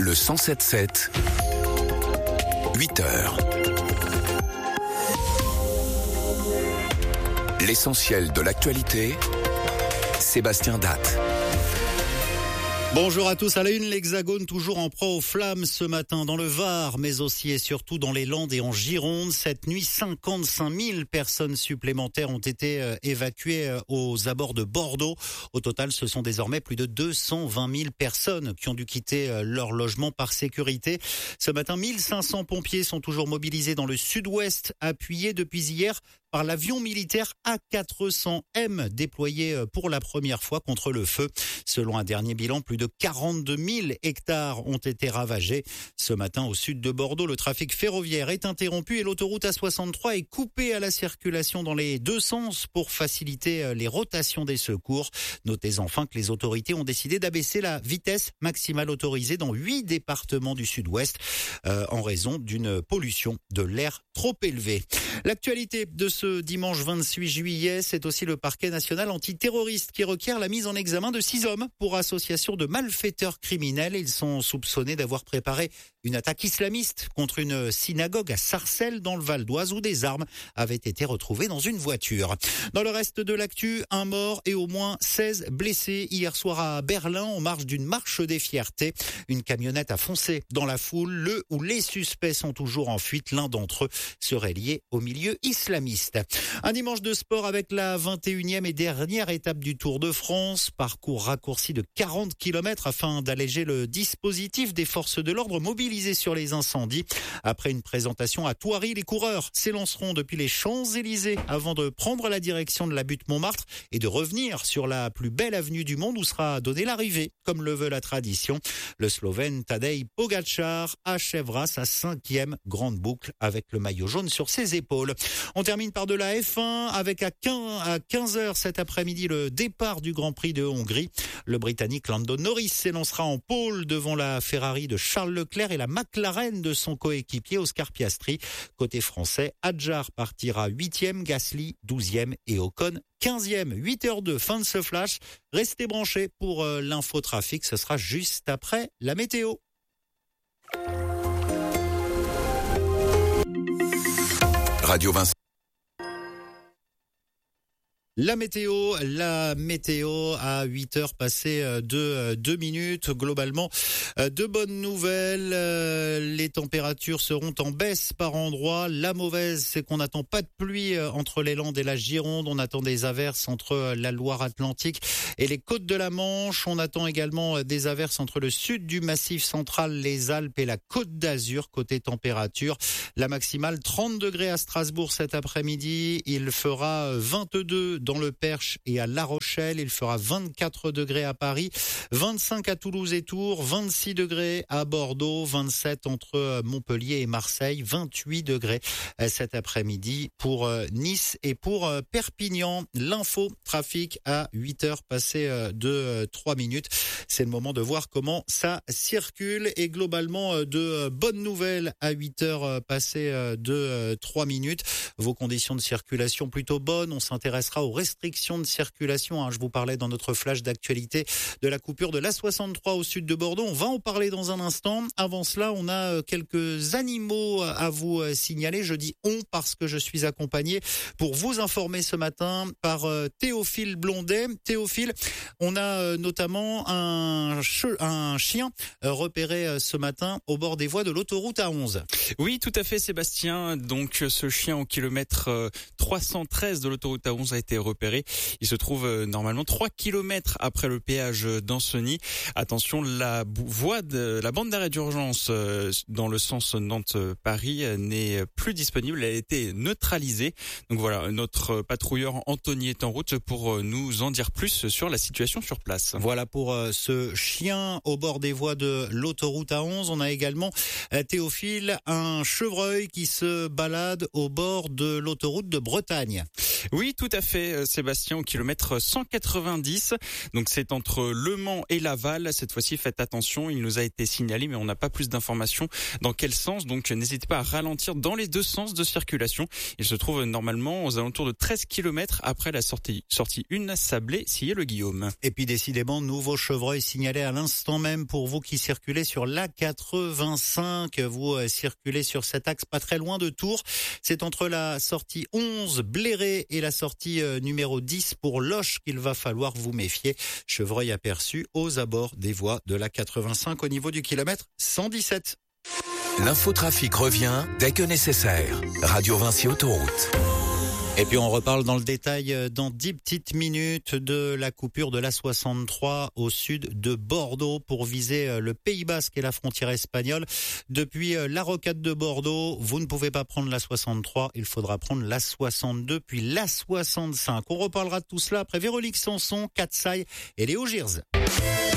Le 107.7, 8h. L'essentiel de l'actualité, Sébastien Datte. Bonjour à tous. À la une, l'Hexagone toujours en proie aux flammes ce matin dans le Var, mais aussi et surtout dans les Landes et en Gironde. Cette nuit, 55 000 personnes supplémentaires ont été évacuées aux abords de Bordeaux. Au total, ce sont désormais plus de 220 000 personnes qui ont dû quitter leur logement par sécurité. Ce matin, 1500 pompiers sont toujours mobilisés dans le sud-ouest, appuyés depuis hier par l'avion militaire A400M déployé pour la première fois contre le feu. Selon un dernier bilan, plus de 42 000 hectares ont été ravagés. Ce matin, au sud de Bordeaux, le trafic ferroviaire est interrompu et l'autoroute A63 est coupée à la circulation dans les deux sens pour faciliter les rotations des secours. Notez enfin que les autorités ont décidé d'abaisser la vitesse maximale autorisée dans 8 départements du sud-ouest en raison d'une pollution de l'air trop élevée. L'actualité de ce dimanche 28 juillet, c'est aussi le parquet national antiterroriste qui requiert la mise en examen de 6 hommes pour association de malfaiteurs criminels. Ils sont soupçonnés d'avoir préparé une attaque islamiste contre une synagogue à Sarcelles dans le Val d'Oise où des armes avaient été retrouvées dans une voiture. Dans le reste de l'actu, un mort et au moins 16 blessés hier soir à Berlin en marge d'une marche des fiertés. Une camionnette a foncé dans la foule. Les suspects sont toujours en fuite. L'un d'entre eux serait lié au milieu islamiste. Un dimanche de sport avec la 21e et dernière étape du Tour de France. Parcours raccourci de 40 km afin d'alléger le dispositif des forces de l'ordre mobilisées sur les incendies. Après une présentation à Thoiry, les coureurs s'élanceront depuis les Champs-Élysées avant de prendre la direction de la butte Montmartre et de revenir sur la plus belle avenue du monde où sera donnée l'arrivée, comme le veut la tradition. Le Slovène Tadej Pogačar achèvera sa 5e grande boucle avec le maillot jaune sur ses épaules. On termine par de la F1 avec à 15h cet après-midi le départ du Grand Prix de Hongrie. Le Britannique Lando Norris s'élancera en pôle devant la Ferrari de Charles Leclerc et la McLaren de son coéquipier Oscar Piastri. Côté français, Hadjar partira 8e, Gasly 12e et Ocon 15e. 8h02, fin de ce flash. Restez branchés pour l'infotrafic, ce sera juste après la météo. Radio Vincent. La météo à 8h passées de 2 minutes. Globalement, de bonnes nouvelles. Les températures seront en baisse par endroits. La mauvaise, c'est qu'on n'attend pas de pluie entre les Landes et la Gironde. On attend des averses entre la Loire-Atlantique et les côtes de la Manche. On attend également des averses entre le sud du Massif central, les Alpes et la Côte d'Azur. Côté température, la maximale 30 degrés à Strasbourg cet après-midi. Il fera 22 dans le Perche et à La Rochelle. Il fera 24 degrés à Paris, 25 à Toulouse et Tours, 26 degrés à Bordeaux, 27 entre Montpellier et Marseille, 28 degrés cet après-midi pour Nice et pour Perpignan. L'info trafic à 8h passées de 3 minutes. C'est le moment de voir comment ça circule et globalement de bonnes nouvelles à 8h passées de 3 minutes. Vos conditions de circulation plutôt bonnes. On s'intéressera aux restrictions de circulation. Je vous parlais dans notre flash d'actualité de la coupure de l'A63 au sud de Bordeaux. On va en parler dans un instant. Avant cela, on a quelques animaux à vous signaler. Je dis on parce que je suis accompagné pour vous informer ce matin par Théophile Blondet. Théophile, on a notamment un chien repéré ce matin au bord des voies de l'autoroute A11. Oui, tout à fait, Sébastien. Donc, ce chien au kilomètre 313 de l'autoroute A11 a été repéré. Il se trouve normalement 3 kilomètres après le péage d'Ancenis. Attention, la bande d'arrêt d'urgence dans le sens Nantes-Paris n'est plus disponible. Elle a été neutralisée. Donc voilà, notre patrouilleur Anthony est en route pour nous en dire plus sur la situation sur place. Voilà pour ce chien au bord des voies de l'autoroute A11. On a également, Théophile, un chevreuil qui se balade au bord de l'autoroute de Bretagne. Oui, tout à fait, Sébastien, au kilomètre 190. Donc c'est entre Le Mans et Laval. Cette fois-ci, faites attention, il nous a été signalé, mais on n'a pas plus d'informations dans quel sens. Donc n'hésitez pas à ralentir dans les deux sens de circulation. Il se trouve normalement aux alentours de 13 km après la sortie 1 Sablé-Sillé-le-Guillaume. Et puis décidément, nouveau chevreuil signalé à l'instant même pour vous qui circulez sur l'A85. Vous circulez sur cet axe pas très loin de Tours. C'est entre la sortie 11 Bléré et la sortie numéro 10 pour Loches qu'il va falloir vous méfier. Chevreuil aperçu aux abords des voies de l'A85 au niveau du kilomètre 117. L'infotrafic revient dès que nécessaire. Radio Vinci Autoroute. Et puis on reparle dans le détail dans 10 petites minutes de la coupure de l'A63 au sud de Bordeaux pour viser le Pays Basque et la frontière espagnole. Depuis la rocade de Bordeaux, vous ne pouvez pas prendre l'A63, il faudra prendre l'A62 puis l'A65. On reparlera de tout cela après Véronique Sanson, Katsai et Léo Girz.